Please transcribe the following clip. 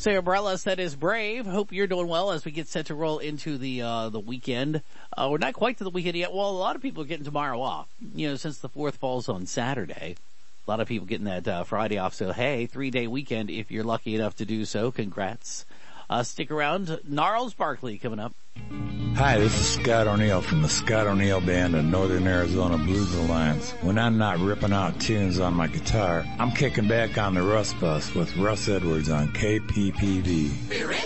Sarah Bareilles, that is Brave. Hope you're doing well as we get set to roll into the weekend. We're not quite to the weekend yet. Well, a lot of people are getting tomorrow off. Since the 4th falls on Saturday. A lot of people getting that Friday off. So, hey, 3-day weekend if you're lucky enough to do so. Congrats. Stick around. Gnarls Barkley coming up. Hi, this is Scott O'Neill from the Scott O'Neill Band of Northern Arizona Blues Alliance. When I'm not ripping out tunes on my guitar, I'm kicking back on the Russ Bus with Russ Edwards on KPPV.